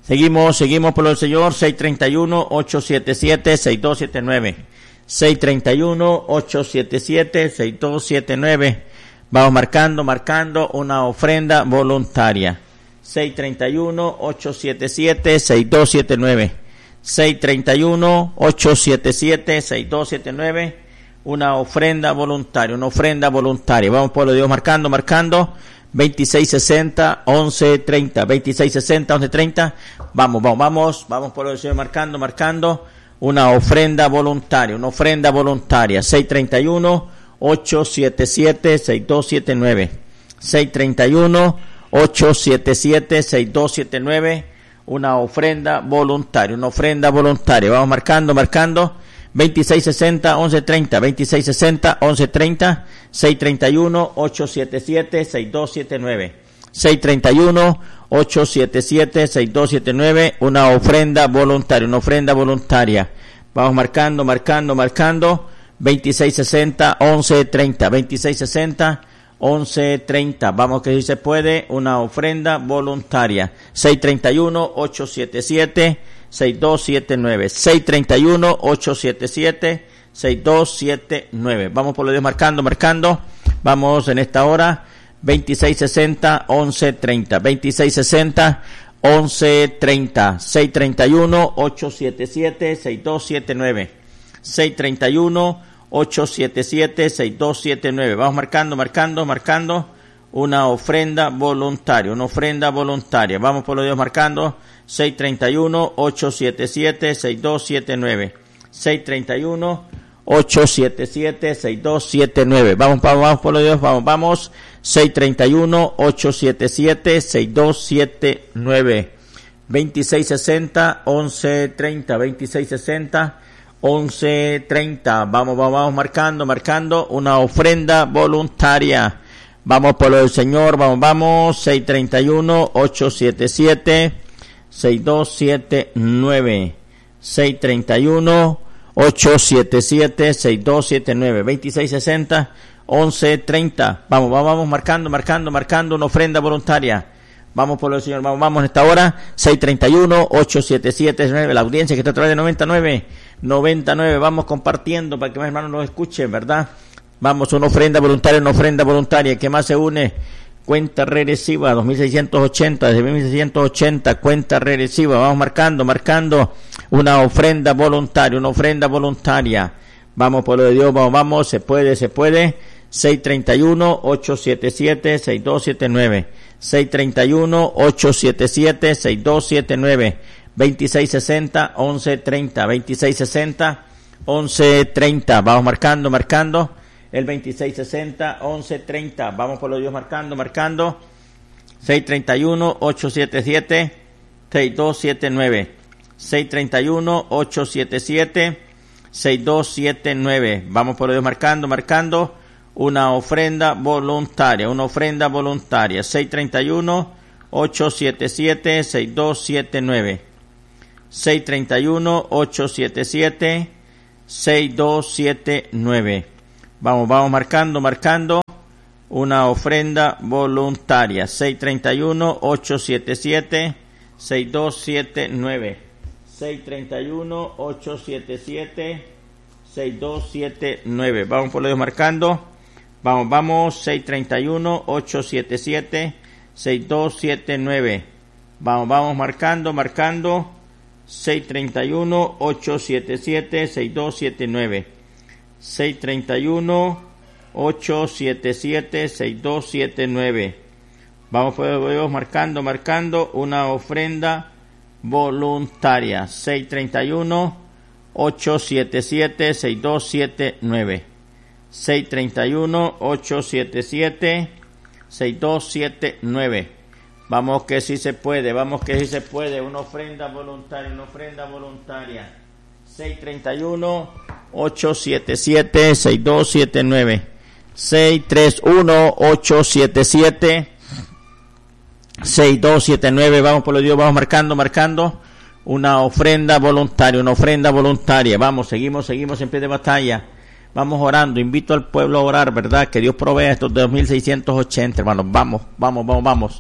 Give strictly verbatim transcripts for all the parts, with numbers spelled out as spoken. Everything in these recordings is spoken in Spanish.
Seguimos, seguimos por el Señor, seis treinta y uno, ocho siete siete, seis dos siete nueve. seis treinta y uno, ocho siete siete, seis dos siete nueve. Vamos marcando, marcando una ofrenda voluntaria. seis treinta y uno, ocho siete siete, seis dos siete nueve. seis treinta y uno, ocho siete siete, seis dos siete nueve. Una ofrenda voluntaria, una ofrenda voluntaria. Vamos, pueblo de Dios, marcando, marcando. veintiséis sesenta, once treinta. veintiséis sesenta, once treinta. Vamos, vamos, vamos. Vamos, pueblo del Señor, marcando, marcando. Una ofrenda voluntaria, una ofrenda voluntaria. seis treinta y uno, ocho siete siete, seis dos siete nueve. seis treinta y uno, ocho siete siete, seis dos siete nueve. Una ofrenda voluntaria, una ofrenda voluntaria. Vamos marcando, marcando. veintiséis sesenta, once treinta. veintiséis sesenta, once treinta. seis treinta y uno, ocho siete siete, seis dos siete nueve. seis treinta y uno, ocho siete siete, seis dos siete nueve. Una ofrenda voluntaria, una ofrenda voluntaria. Vamos marcando, marcando, marcando. veintiséis sesenta, once treinta. veintiséis sesenta, once treinta. Vamos, que si se puede, una ofrenda voluntaria. seis treinta y uno, ocho siete siete, seis dos siete nueve. seis treinta y uno, ocho siete siete, seis dos siete nueve. Vamos por lo Dios, marcando, marcando. Vamos en esta hora. veintiséis sesenta, once treinta. veintiséis sesenta, once treinta. seis treinta y uno, ocho siete siete, seis dos siete nueve. seis treinta y uno, ocho siete siete, seis dos siete nueve. Vamos marcando, marcando, marcando. Una ofrenda voluntaria, una ofrenda voluntaria. Vamos por lo Dios, marcando. seis treinta y uno, ocho siete siete, seis dos siete nueve. seis treinta y uno, ocho siete siete, seis dos siete nueve. Vamos, vamos, vamos por lo Dios, vamos, vamos. seis treinta y uno, ocho siete siete, seis dos siete nueve. veintiséis sesenta, once treinta. veintiséis sesenta, once treinta. Vamos, vamos, vamos marcando, marcando. Una ofrenda voluntaria. Vamos por lo del Señor, vamos, vamos. seis treinta y uno, ocho siete siete, seis dos siete nueve. seis treinta y uno, ocho siete siete, seis dos siete nueve. veintiséis sesenta, once treinta. Vamos, vamos, vamos marcando, marcando, marcando una ofrenda voluntaria. Vamos por lo del Señor, vamos, vamos en esta hora. seis treinta y uno, ocho siete siete, nueve. La audiencia que está a través de noventa y nueve. noventa y nueve, vamos compartiendo para que más hermanos nos escuchen, ¿verdad? Vamos, una ofrenda voluntaria, una ofrenda voluntaria. ¿Qué más se une? Cuenta regresiva, dos mil seiscientos ochenta, desde mil seiscientos ochenta, cuenta regresiva. Vamos marcando, marcando una ofrenda voluntaria, una ofrenda voluntaria. Vamos por lo de Dios, vamos, vamos, se puede, se puede. seis treinta y uno, ocho siete siete, seis dos siete nueve. seis treinta y uno, ocho siete siete, seis dos siete nueve. veintiséis sesenta, once treinta. veintiséis sesenta, once treinta. Vamos marcando, marcando. El veintiséis sesenta, once treinta. Vamos por lo de Dios, marcando, marcando. seis treinta y uno, ocho siete siete, seis dos siete nueve. seis treinta y uno, ocho siete siete, seis dos siete nueve. Vamos por lo de Dios, marcando, marcando. Una ofrenda voluntaria, una ofrenda voluntaria. seis treinta y uno, ocho siete siete, seis dos siete nueve. seis treinta y uno, ocho siete siete, seis dos siete nueve. Vamos, vamos marcando, marcando una ofrenda voluntaria. seis treinta y uno, ocho siete siete, seis dos siete nueve. seis treinta y uno, ocho siete siete, seis dos siete nueve. Vamos por lo Dios, marcando. Vamos, vamos. seis treinta y uno, ocho siete siete, seis dos siete nueve. Vamos, vamos marcando, marcando. seis treinta y uno, ocho siete siete, seis dos siete nueve. seis treinta y uno, ocho siete siete, seis dos siete nueve. Vamos, pues, marcando, marcando una ofrenda voluntaria. seis treinta y uno, ocho siete siete, seis dos siete nueve. seis treinta y uno, ocho siete siete, seis dos siete nueve. Vamos que sí se puede, vamos que sí se puede. Una ofrenda voluntaria, una ofrenda voluntaria. seis treinta y uno, ocho siete siete, seis dos siete nueve. seis treinta y uno, ocho siete siete, seis dos siete nueve. Vamos por lo Dios, vamos marcando, marcando. Una ofrenda voluntaria, una ofrenda voluntaria. Vamos, seguimos, seguimos en pie de batalla. Vamos orando. Invito al pueblo a orar, ¿verdad? Que Dios provea estos dos mil seiscientos ochenta, hermanos. Vamos, vamos, vamos, vamos.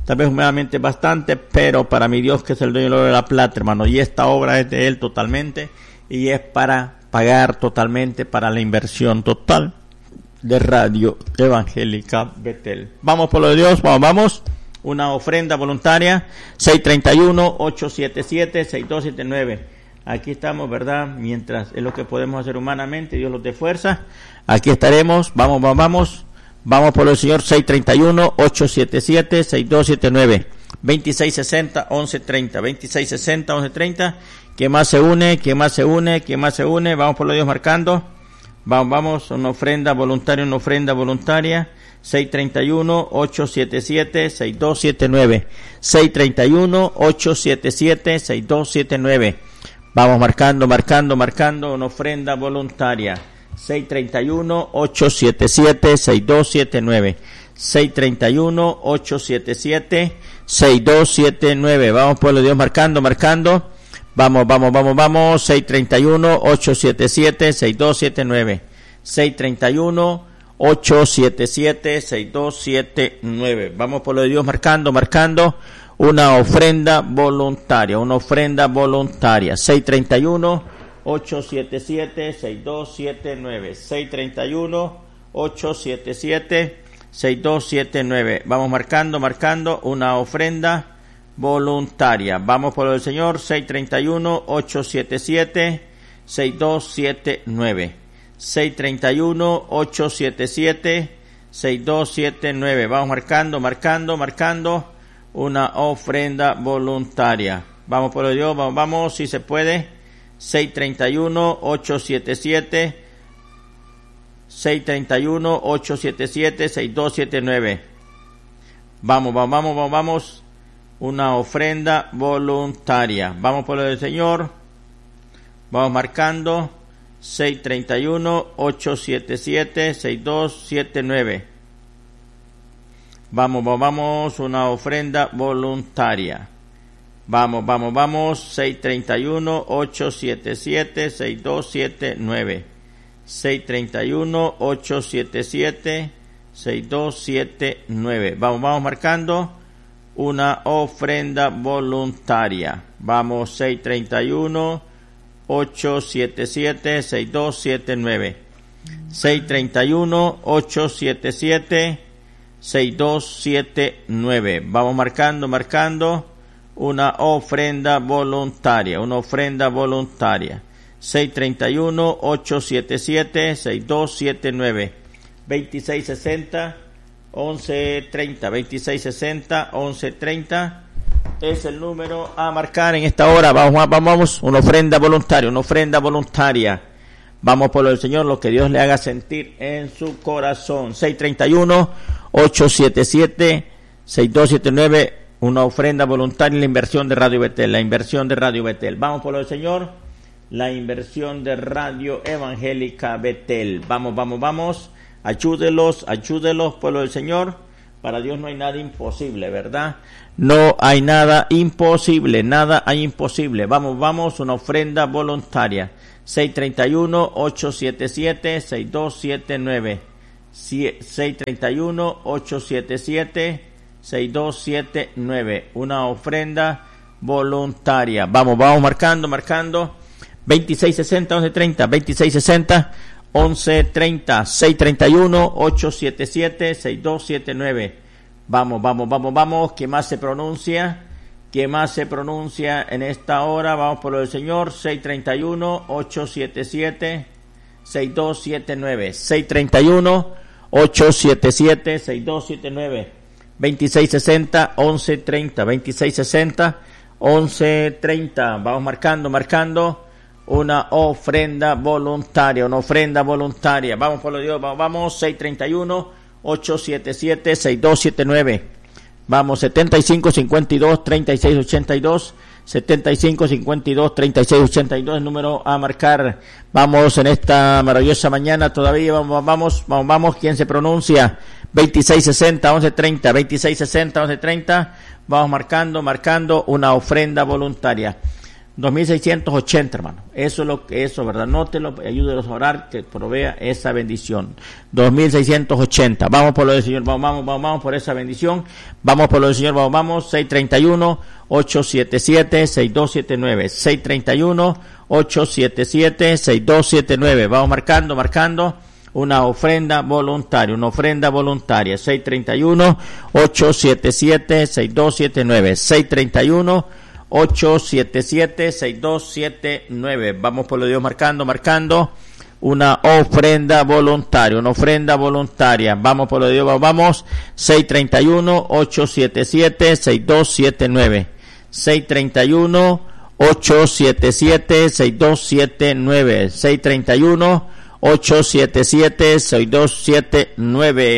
tal vez humanamente bastante, pero para mi Dios que es el dueño del oro y de la plata, hermano, y esta obra es de Él totalmente, y es para pagar totalmente para la inversión total de Radio Evangélica Betel. Vamos por lo de Dios, vamos, vamos. Una ofrenda voluntaria, seis tres uno, ocho siete siete, seis dos siete nueve. Aquí estamos, ¿verdad? Mientras es lo que podemos hacer humanamente, Dios los dé fuerza. Aquí estaremos, vamos, vamos, vamos. Vamos por el Señor, seis tres uno, ocho siete siete, seis dos siete nueve. veintiséis sesenta, once treinta. veintiséis sesenta, once treinta. ¿Quién más se une? ¿Quién más se une? ¿Quién más se une? Vamos por lo de Dios marcando. Vamos, vamos, una ofrenda voluntaria, una ofrenda voluntaria. seis tres uno, ocho siete siete, seis dos siete nueve. seis tres uno, ocho siete siete, seis dos siete nueve. Vamos marcando, marcando, marcando, una ofrenda voluntaria. seis tres uno, ocho siete siete, seis dos siete nueve. seis tres uno, ocho siete siete, seis dos siete nueve. Vamos, pueblo de Dios, marcando, marcando. Vamos, vamos, vamos, vamos. seis tres uno, ocho siete siete, seis dos siete nueve. seis tres uno, ocho siete siete, seis dos siete nueve. Vamos, pueblo de Dios, marcando, marcando. Una ofrenda voluntaria, una ofrenda voluntaria. seis tres uno, ocho siete siete, seis dos siete nueve. seis tres uno, ocho siete siete, seis dos siete nueve. Vamos marcando, marcando una ofrenda voluntaria. Vamos por el Señor. seis tres uno, ocho siete siete, seis dos siete nueve. seis tres uno, ocho siete siete, seis dos siete nueve. Vamos marcando, marcando, marcando una ofrenda voluntaria. Vamos por el Dios, vamos, vamos, si se puede. seis tres uno, ocho siete siete, seis tres uno, ocho siete siete, seis dos siete nueve. Vamos, vamos, vamos, vamos, vamos. Una ofrenda voluntaria. Vamos por el Señor. Vamos marcando. seis tres uno, ocho siete siete, seis dos siete nueve. Vamos, vamos, vamos. Una ofrenda voluntaria. Vamos, vamos, vamos. seis tres uno, ocho siete siete, seis dos siete nueve. seis tres uno, ocho siete siete, seis dos siete nueve. Vamos, vamos marcando una ofrenda voluntaria. Vamos, seis tres uno, ocho siete siete, seis dos siete nueve. seis tres uno, ocho siete siete, seis dos siete nueve. Vamos marcando, marcando una ofrenda voluntaria, una ofrenda voluntaria. seis tres uno, ocho siete siete, seis dos siete nueve. veintiséis sesenta, once treinta. veintiséis sesenta, once treinta es el número a marcar en esta hora. Vamos, vamos, vamos, una ofrenda voluntaria, una ofrenda voluntaria. Vamos por el Señor, lo que Dios le haga sentir en su corazón. seis tres uno, ocho siete siete, seis dos siete nueve, una ofrenda voluntaria en la inversión de Radio Betel, la inversión de Radio Betel. Vamos por el Señor, la inversión de Radio Evangélica Betel. Vamos, vamos, vamos, ayúdelos, ayúdelos, pueblo del Señor. Para Dios no hay nada imposible, ¿verdad? No hay nada imposible, nada hay imposible. Vamos, vamos, una ofrenda voluntaria. seis tres uno, ocho siete siete, seis dos siete nueve. seis tres uno, ocho siete siete, seis dos siete nueve. Una ofrenda voluntaria. Vamos, vamos marcando, marcando. veintiséis sesenta, once treinta. veintiséis sesenta, once treinta. seis tres uno, ocho siete siete, seis dos siete nueve. Vamos, vamos, vamos, vamos. ¿Qué más se pronuncia? ¿Qué más se pronuncia en esta hora? Vamos por lo del Señor. seis tres uno, ocho siete siete, seis dos siete nueve. seis tres uno, ocho siete siete, seis dos siete nueve. veintiséis sesenta, once treinta. veintiséis sesenta, once treinta. Vamos marcando, marcando una ofrenda voluntaria, una ofrenda voluntaria. Vamos por lo de Dios, vamos, vamos. seis tres uno, ocho siete siete, seis dos siete nueve. Vamos, setenta y cinco, cincuenta y dos, treinta y seis, ochenta y dos. setenta y cinco, cincuenta y dos, treinta y seis, ochenta y dos, el número a marcar. Vamos en esta maravillosa mañana todavía, vamos, vamos, vamos, vamos. ¿Quién se pronuncia? veintiséis sesenta, once treinta. veintiséis sesenta, once treinta. Vamos marcando, marcando una ofrenda voluntaria. dos mil seiscientos ochenta, hermano. Eso es lo que, eso, ¿verdad? Nótelo, ayúdelos a orar, que provea esa bendición. dos mil seiscientos ochenta. Vamos por lo del Señor, vamos, vamos, vamos, vamos por esa bendición. Vamos por lo del Señor, vamos, vamos. seis treinta y uno, ocho siete siete, seis dos siete nueve. seis treinta y uno, ocho siete siete, seis dos siete nueve. Vamos marcando, marcando. Una ofrenda voluntaria, una ofrenda voluntaria. seis treinta y uno, ocho siete siete, seis dos siete nueve. seis treinta y uno, ocho siete siete, seis dos siete nueve. Vamos por lo de Dios marcando, marcando. Una ofrenda voluntaria, una ofrenda voluntaria. Vamos por lo de Dios, vamos. seis treinta y uno, ocho siete siete, seis dos siete nueve. seis treinta y uno, ocho siete siete, seis dos siete nueve. seis treinta y uno, ocho siete siete, seis dos siete nueve.